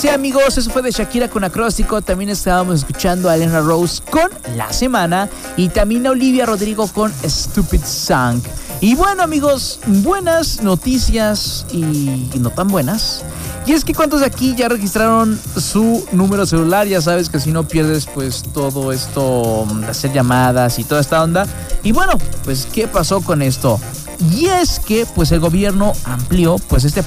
sí, amigos, eso fue de Shakira con Acróstico. También estábamos escuchando a Elena Rose con La Semana y también a Olivia Rodrigo con Stupid Song. Y bueno, amigos, buenas noticias y no tan buenas. Y es que ¿cuántos de aquí ya registraron su número celular? Ya sabes que si no pierdes pues todo esto de hacer llamadas y toda esta onda. Y bueno, pues ¿qué pasó con esto? Y es que pues el gobierno amplió pues este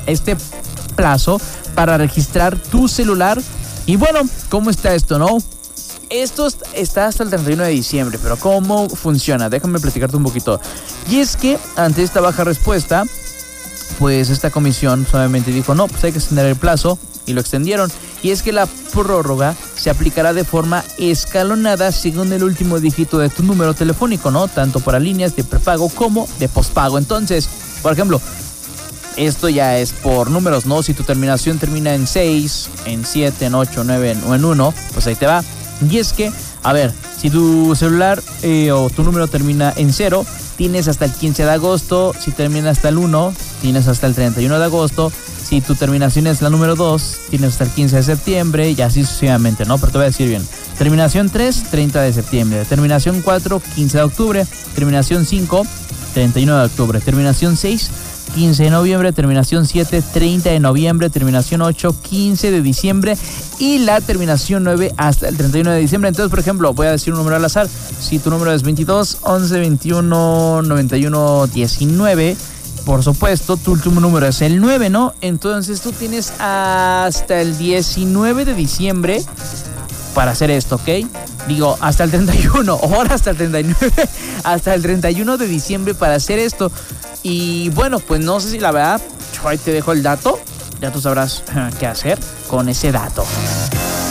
plazo para registrar tu celular. Y bueno, ¿cómo está esto, no? Esto está hasta el 31 de diciembre, pero ¿cómo funciona? Déjame platicarte un poquito. Y es que ante esta baja respuesta, pues esta comisión solamente dijo, no, pues hay que extender el plazo, y lo extendieron. Y es que la prórroga se aplicará de forma escalonada según el último dígito de tu número telefónico, ¿no? Tanto para líneas de prepago como de pospago. Entonces, por ejemplo, esto ya es por números, ¿no? Si tu terminación termina en 6, en 7, en 8, 9 o en 1, pues ahí te va. Y es que, a ver, si tu celular o tu número termina en 0, tienes hasta el 15 de agosto. Si termina hasta el 1, tienes hasta el 31 de agosto. Si tu terminación es la número 2, tienes hasta el 15 de septiembre y así sucesivamente, ¿no? Pero te voy a decir bien. Terminación 3, 30 de septiembre. Terminación 4, 15 de octubre. Terminación 5, 31 de octubre. Terminación 6, 15 de noviembre, terminación 7, 30 de noviembre, terminación 8, 15 de diciembre y la terminación 9 hasta el 31 de diciembre. Entonces, por ejemplo, voy a decir un número al azar. Si tu número es 22, 11, 21, 91, 19, por supuesto, tu último número es el 9, ¿no? Entonces tú tienes hasta el 19 de diciembre para hacer esto, ¿ok? Digo, hasta el 31, ahora hasta el 39, hasta el 31 de diciembre para hacer esto. Y bueno, pues no sé si la verdad, yo ahí te dejo el dato, ya tú sabrás qué hacer con ese dato.